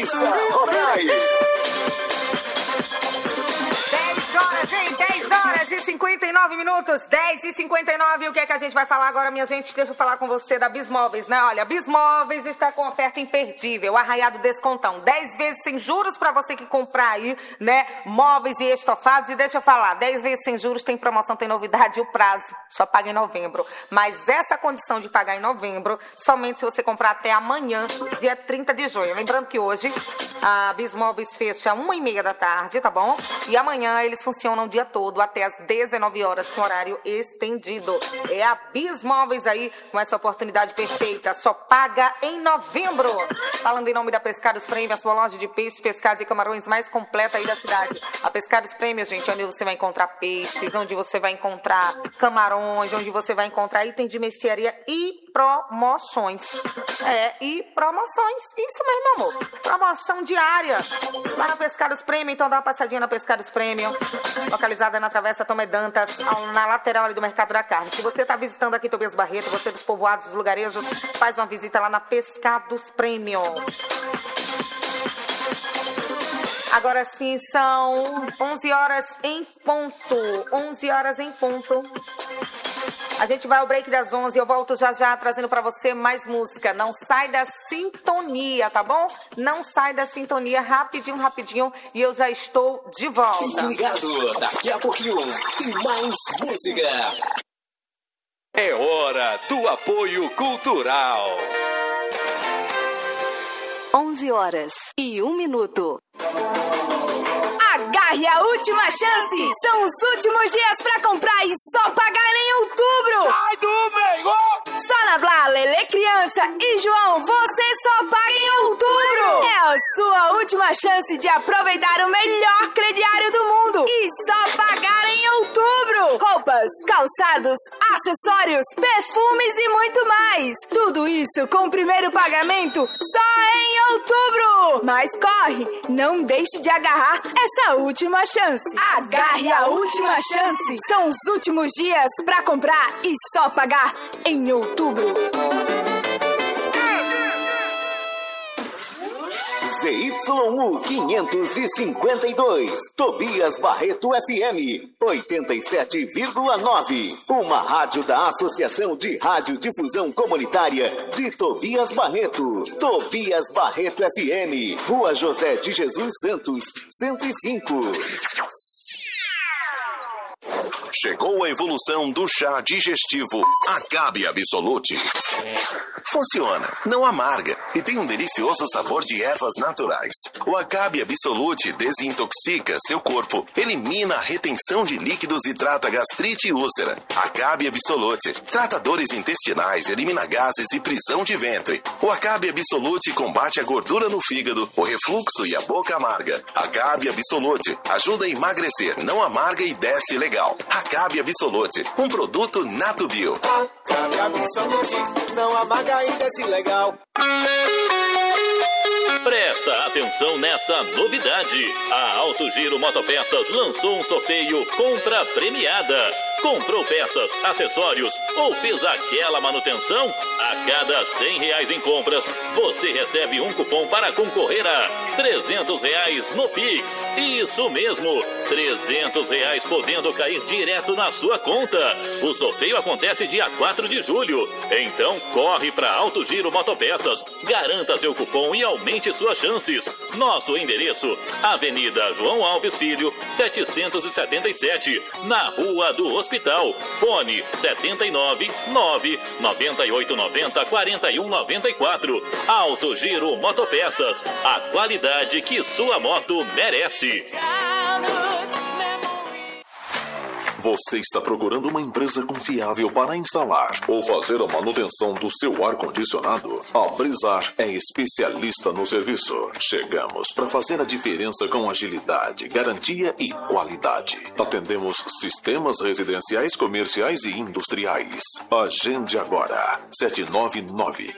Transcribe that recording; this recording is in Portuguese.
Larissa Ronai. 10 horas e 59 minutos, 10h59. O que é que a gente vai falar agora, minha gente? Deixa eu falar com você da Bismóveis, né? Olha, Bismóveis está com oferta imperdível, arraiado descontão, 10 vezes sem juros para você que comprar aí, né? Móveis e estofados. E deixa eu falar, 10 vezes sem juros, tem promoção, tem novidade, e o prazo só paga em novembro. Mas essa condição de pagar em novembro, somente se você comprar até amanhã, dia 30 de junho. Lembrando que hoje a Bismóveis fecha 1h30 da tarde, tá bom? E amanhã eles funcionam o dia todo, até às 19 horas, com horário estendido. É a Bismóveis aí, com essa oportunidade perfeita. Só paga em novembro. Falando em nome da Pescados Prêmio, a sua loja de peixes, pescados e camarões mais completa aí da cidade. A Pescados Prêmio, gente, onde você vai encontrar peixes, onde você vai encontrar camarões, onde você vai encontrar item de mercearia e promoções. E promoções. Isso mesmo, amor. Promoção diária. Lá na Pescados Prêmio, então dá uma passadinha na Pescados Prêmio, localizada na Travessa Tomé Dantas, na lateral ali do Mercado da Carne. Se você está visitando aqui Tobias Barreto, você dos povoados, dos lugarejos, faz uma visita lá na Pescados Prêmio. Agora sim, são 11 horas em ponto. 11 horas em ponto. A gente vai ao break das 11 e eu volto já já trazendo pra você mais música. Não sai da sintonia, tá bom? Não sai da sintonia, rapidinho, rapidinho, e eu já estou de volta. Fique ligado, daqui a pouquinho tem mais música. É hora do apoio cultural. 11 horas e 1 minuto. Agarre a última chance! São os últimos dias pra comprar e só pagar em outubro! Sai do meio! Só na Blá, Lelê Criança e João, você só paga em outubro! É a sua última chance de aproveitar o melhor crediário do mundo e só pagar em outubro! Roupas, calçados, acessórios, perfumes e muito mais! Tudo isso com o primeiro pagamento só em outubro! Mas corre, não deixe de agarrar essa última chance. Agarre a última chance. São os últimos dias pra comprar e só pagar em outubro. ZYU 552, Tobias Barreto FM 87,9. Uma rádio da Associação de Radiodifusão Comunitária de Tobias Barreto. Tobias Barreto FM, Rua José de Jesus Santos, 105. Chegou a evolução do chá digestivo Acabe Absolute. Funciona, não amarga e tem um delicioso sabor de ervas naturais. O Acabe Absolute desintoxica seu corpo, elimina a retenção de líquidos e trata gastrite e úlcera. Acabe Absolute trata dores intestinais, elimina gases e prisão de ventre. O Acabe Absolute combate a gordura no fígado, o refluxo e a boca amarga. Acabe Absolute ajuda a emagrecer, não amarga e desce legal. Acabe Absolute, um produto Natubio. Acabe Absolute, não amarga e desce legal. Presta atenção nessa novidade. A Alto Giro Motopeças lançou um sorteio Compra Premiada. Comprou peças, acessórios ou fez aquela manutenção? A cada R$100 em compras, você recebe um cupom para concorrer a R$300 no Pix. Isso mesmo, R$300 podendo cair direto na sua conta. O sorteio acontece dia 4 de julho. Então corre para Alto Giro Motopeças, garanta seu cupom e aumente suas chances. Nosso endereço, Avenida João Alves Filho, 777, na Rua do Hospital. Fone 79 9 98 90 41 94. Alto Giro Motopeças, a qualidade que sua moto merece. Você está procurando uma empresa confiável para instalar ou fazer a manutenção do seu ar-condicionado? A Brizar é especialista no serviço. Chegamos para fazer a diferença com agilidade, garantia e qualidade. Atendemos sistemas residenciais, comerciais e industriais. Agende agora. 799